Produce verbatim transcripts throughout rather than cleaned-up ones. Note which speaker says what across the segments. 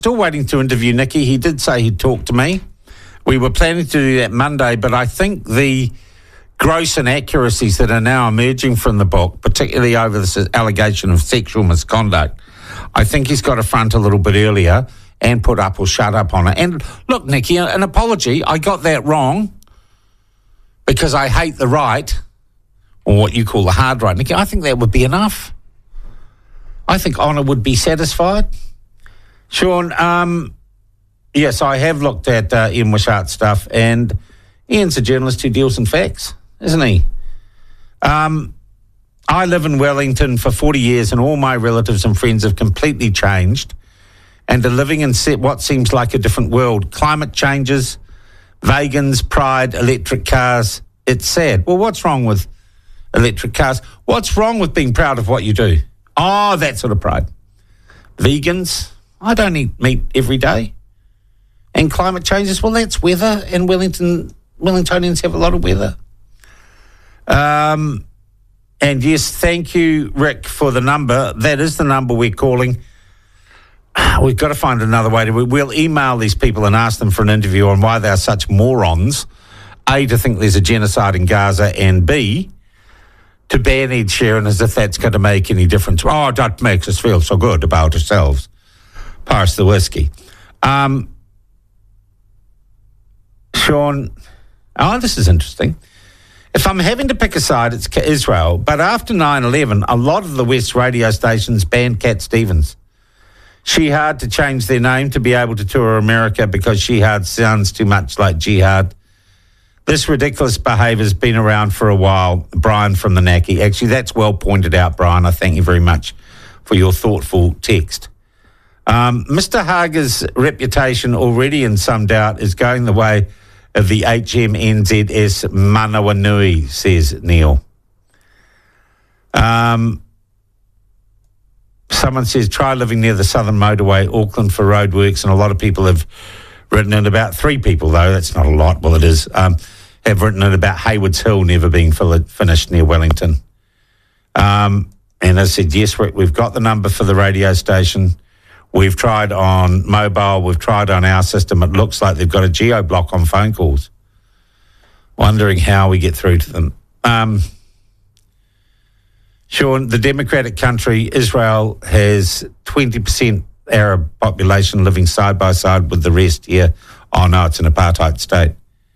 Speaker 1: Still waiting to interview Nicky. He did say he'd talk to me. We were planning to do that Monday, but I think the gross inaccuracies that are now emerging from the book, particularly over this allegation of sexual misconduct, I think he's got to front a little bit earlier and put up or shut up on it. And look, Nicky, an apology. I got that wrong because I hate the right, or what you call the hard right. Nicky, I think that would be enough. I think honour would be satisfied. Sean, um, yes, I have looked at uh, Ian Wishart's stuff, and Ian's a journalist who deals in facts, isn't he? Um, I live in Wellington for forty years, and all my relatives and friends have completely changed and are living in what seems like a different world. Climate changes, vegans, pride, electric cars. It's sad. Well, what's wrong with electric cars? What's wrong with being proud of what you do? Oh, that sort of pride. Vegans, I don't eat meat every day. And climate changes, well, that's weather, and Wellington, Wellingtonians have a lot of weather. Um, and yes, thank you, Rick, for the number. That is the number we're calling. We've got to find another way to... We'll email these people and ask them for an interview on why they're such morons. A, to think there's a genocide in Gaza, and B, to ban Ed Sheeran as if that's going to make any difference. Oh, that makes us feel so good about ourselves. Pass the whiskey. Um, Sean, oh, this is interesting. If I'm having to pick a side, it's Israel. But after nine eleven, a lot of the West radio stations banned Cat Stevens. She had to change their name to be able to tour America because She Hard sounds too much like jihad. This ridiculous behaviour has been around for a while. Brian from the Naki. Actually, that's well pointed out, Brian. I thank you very much for your thoughtful text. Um, Mister Hager's reputation, already in some doubt, is going the way of the H M N Z S Manawanui, says Neil. Um, someone says, try living near the Southern Motorway, Auckland, for roadworks, and a lot of people have written in about three people, though. That's not a lot. Well, it is. Um, have written in about Haywards Hill never being finished near Wellington. Um, and I said, yes, we've got the number for the radio station. We've tried on mobile. We've tried on our system. It looks like they've got a geo-block on phone calls. Wondering how we get through to them. Um, Sean, the democratic country, Israel, has twenty percent Arab population living side by side with the rest here. Oh, no, it's an apartheid state.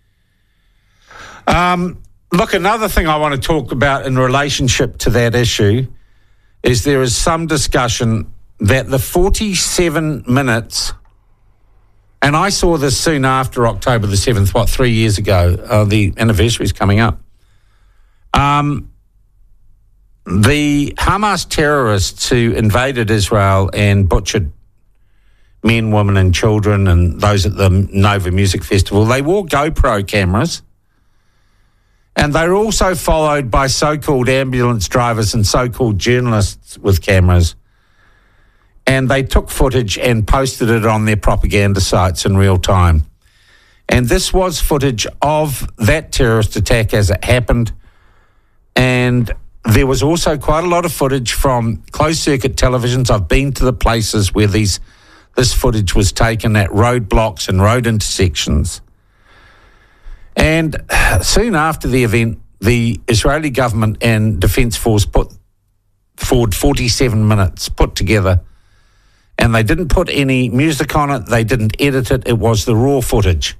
Speaker 1: Um, look, another thing I want to talk about in relationship to that issue is there is some discussion that the forty-seven minutes, and I saw this soon after October the seventh, what, three years ago, uh, the anniversary is coming up. Um, the Hamas terrorists who invaded Israel and butchered men, women and children and those at the Nova Music Festival, they wore GoPro cameras, and they were also followed by so-called ambulance drivers and so-called journalists with cameras. And they took footage and posted it on their propaganda sites in real time. And this was footage of that terrorist attack as it happened. And there was also quite a lot of footage from closed-circuit televisions. I've been to the places where these this footage was taken at roadblocks and road intersections. And soon after the event, the Israeli government and Defence Force put forward forty-seven minutes put together. And they didn't put any music on it. They didn't edit it. It was the raw footage.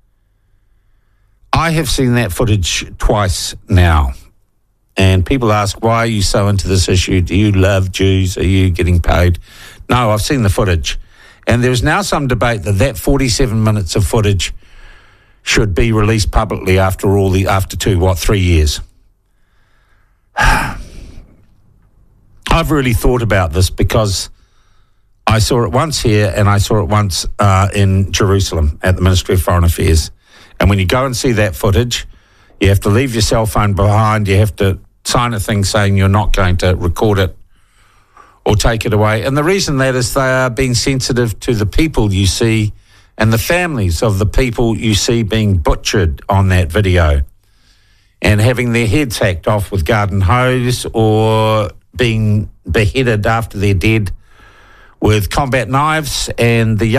Speaker 1: I have seen that footage twice now. And people ask, why are you so into this issue? Do you love Jews? Are you getting paid? No, I've seen the footage. And there's now some debate that that forty-seven minutes of footage should be released publicly after all the, after two, what, three years. I've really thought about this because I saw it once here and I saw it once uh, in Jerusalem at the Ministry of Foreign Affairs. And when you go and see that footage, you have to leave your cell phone behind. You have to sign a thing saying you're not going to record it or take it away. And the reason that is they are being sensitive to the people you see and the families of the people you see being butchered on that video and having their heads hacked off with garden hose or being beheaded after they're dead with combat knives, and the